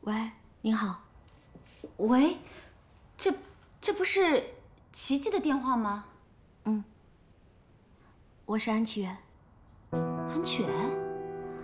喂，您好。 喂，这不是琪琪的电话吗？ 我是安启源。 安全。